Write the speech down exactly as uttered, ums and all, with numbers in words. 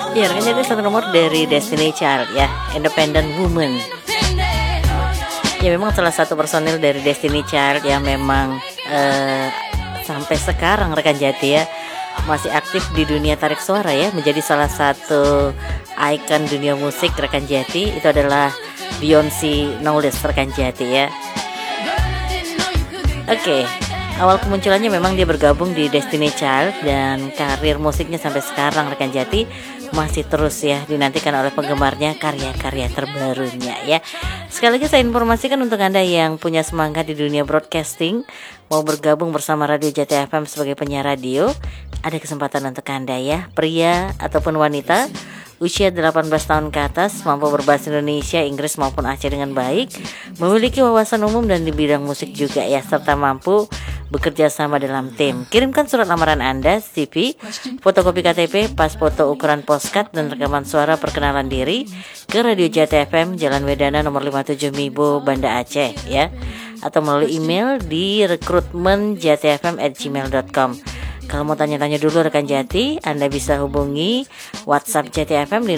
Ya, rekan jadi satu nomor dari Destiny Child ya, Independent Woman. Ya, memang salah satu personil dari Destiny Child yang memang eh, sampai sekarang rekan Jati ya masih aktif di dunia tarik suara ya, menjadi salah satu ikon dunia musik rekan Jati. Itu adalah Beyonce Knowles rekan Jati ya. Oke, okay. Awal kemunculannya memang dia bergabung di Destiny Child dan karir musiknya sampai sekarang rekan Jati masih terus ya dinantikan oleh penggemarnya karya-karya terbarunya ya. Sekali lagi saya informasikan untuk Anda yang punya semangat di dunia broadcasting, mau bergabung bersama Radio Jati F M sebagai penyiar radio, ada kesempatan untuk Anda ya, pria ataupun wanita usia delapan belas tahun ke atas, mampu berbahasa Indonesia, Inggris maupun Aceh dengan baik, memiliki wawasan umum dan di bidang musik juga ya, serta mampu bekerja sama dalam tim. Kirimkan surat lamaran Anda, C V, fotokopi K T P, pas foto ukuran postcard dan rekaman suara perkenalan diri ke Radio Jati F M, Jalan Wedana nomor lima puluh tujuh Mibo, Banda Aceh ya, atau melalui email di rekrutmen jati f m at gmail dot com. Kalau mau tanya-tanya dulu rekan Jati, Anda bisa hubungi WhatsApp Jati F M di